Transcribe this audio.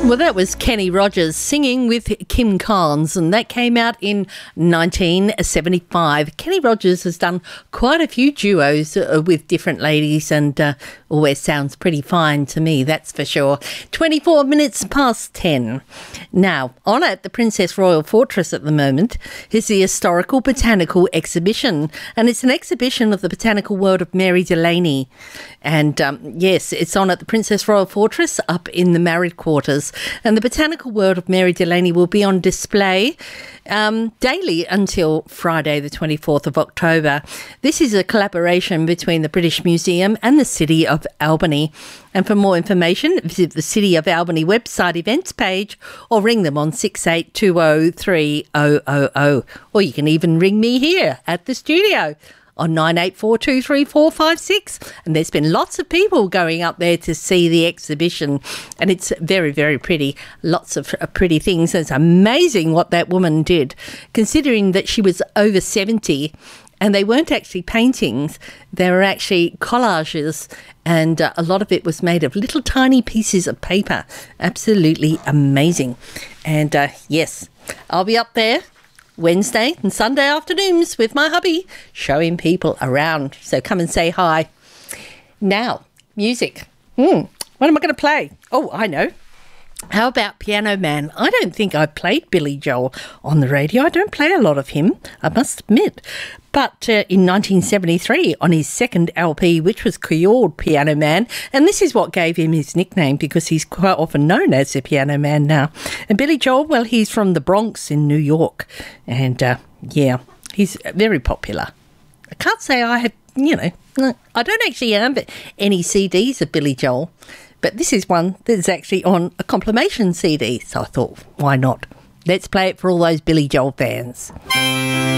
Well, that was Kenny Rogers singing with Kim Carnes, and that came out in 1975. Kenny Rogers has done quite a few duos with different ladies and always sounds pretty fine to me, that's for sure. 24 minutes past 10. Now, on at the Princess Royal Fortress at the moment is the Historical Botanical Exhibition, and it's an exhibition of the botanical world of Mary Delaney. And yes, it's on at the Princess Royal Fortress up in the married quarters. And the botanical world of Mary Delaney will be on display daily until Friday, the 24th of October. This is a collaboration between the British Museum and the City of Albany. And for more information, visit the City of Albany website events page or ring them on 6820 3000. Or you can even ring me here at the studio on 98423456. And there's been lots of people going up there to see the exhibition, and it's very, very pretty. Lots of pretty things. It's amazing what that woman did, considering that she was over 70, and they weren't actually paintings, they were actually collages, and a lot of it was made of little tiny pieces of paper. Absolutely amazing. And yes, I'll be up there Wednesday and Sunday afternoons with my hubby, showing people around. So come and say hi. Now, music. What am I going to play? Oh, I know. How about Piano Man? I don't think I played Billy Joel on the radio. I don't play a lot of him, I must admit. But in 1973, on his second LP, which was called Piano Man, and this is what gave him his nickname, because he's quite often known as the Piano Man now. And Billy Joel, well, he's from the Bronx in New York. And, yeah, he's very popular. I can't say I have, I don't actually have any CDs of Billy Joel, but this is one that's actually on a compilation CD. So I thought, why not? Let's play it for all those Billy Joel fans.